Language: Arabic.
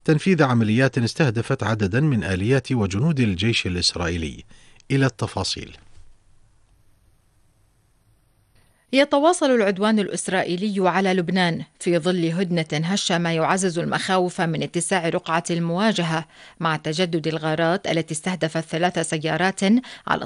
تنفيذ عمليات استهدفت عددا من آليات وجنود الجيش الإسرائيلي. إلى التفاصيل. يتواصل العدوان الإسرائيلي على لبنان في ظل هدنة هشة ما يعزز المخاوف من اتساع رقعة المواجهة، مع تجدد الغارات التي استهدفت 3 سيارات على